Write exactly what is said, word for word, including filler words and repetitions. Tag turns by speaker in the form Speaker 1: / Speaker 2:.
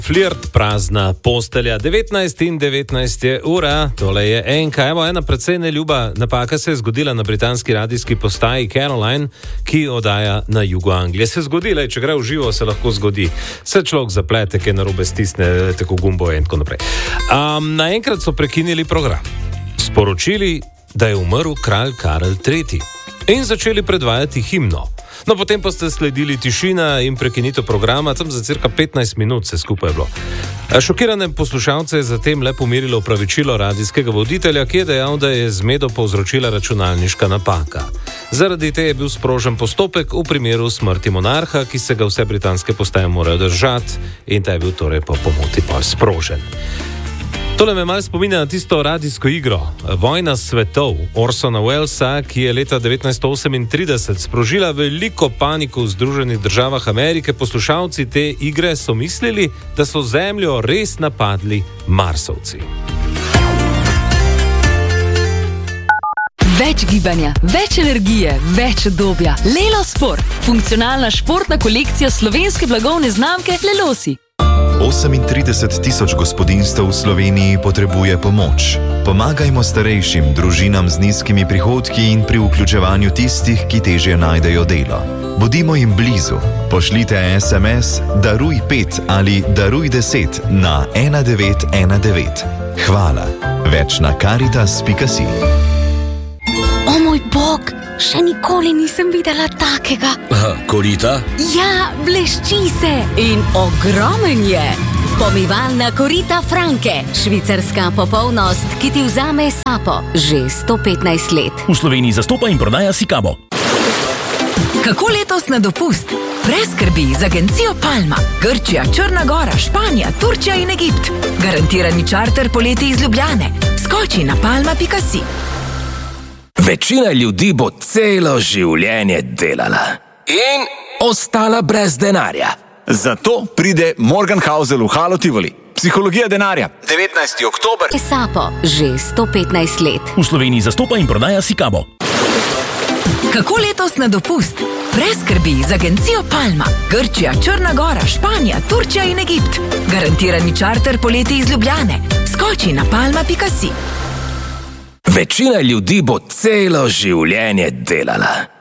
Speaker 1: Flirt, prazna postelja, devetnajst in devetnajst je ura, tole je enka. Evo, ena precej neljuba napaka se je zgodila na britanski radijski postaji Caroline, ki oddaja na jugu Anglije. Se zgodila, če gre v živo, se lahko zgodi. Se človek zaplete, ki narobe stisne tako gumbo in tako naprej. Um, naenkrat so prekinili program. Sporočili, da je umrl kralj Karel tretji in začeli predvajati himno. No, potem pa ste sledili tišina in prekinitev programa, tam za cirka petnajst minut se skupaj je bilo. Šokirane poslušalce je zatem le pomirilo opravičilo radijskega voditelja, ki je dejal, da je zmedo povzročila računalniška napaka. Zaradi te je bil sprožen postopek v primeru smrti monarha, ki se ga vse britanske postaje morajo držati, in ta je bil torej po pomoti pa sprožen. Tole me malo spominja na tisto radijsko igro Vojna svetov Orsona Wellesa, ki je leta devetnajststo osemintrideset sprožila veliko paniko v Združenih državah Amerike. Poslušalci te igre so mislili, da so Zemljo res napadli Marsovci.
Speaker 2: Več gibanja, več energije, več obdobja. Lelo Sport. Funkcionalna športna kolekcija slovenske blagovne znamke Lelosi.
Speaker 3: osemintrideset tisoč gospodinjstev v Sloveniji potrebuje pomoč. Pomagajmo starejšim, družinam z nizkimi prihodki in pri vključevanju tistih, ki težje najdejo delo. Bodimo jim blizu. Pošljite es em es Daruj pet ali Daruj deset na ena devet ena devet. Hvala. Več na karitas pika si.
Speaker 4: O moj bog, še nikoli nisem videla takega.
Speaker 5: Aha, korita?
Speaker 4: Ja, blešči se in ogromen je. Pomivalna korita Franke, švicarska popolnost, ki ti vzame sapo že sto petnajst let.
Speaker 5: V Sloveniji zastopa in prodaja Sikabo.
Speaker 2: Kako letos na dopust? Brez skrbi z agencijo Palma. Grčija, Črna Gora, Španija, Turčija in Egipt. Garantirani čarter poleti iz Ljubljane. Skoči na palma pika si.
Speaker 5: Večina ljudi bo celo življenje delala in ostala brez denarja.
Speaker 6: Zato pride Morgenhausel v Halo Tivoli. Psihologija denarja. devetnajsti oktober.
Speaker 4: Sapo že sto petnajst let.
Speaker 5: V Sloveniji zastopa in prodaja Sikabo.
Speaker 2: Kako letos na dopust? Brez skrbi z agencijo Palma. Grčija, Črna Gora, Španija, Turčija in Egipt. Garantirani čarter poleti iz Ljubljane. Skoči na palma pika si.
Speaker 5: Večina ljudi bo celo življenje delala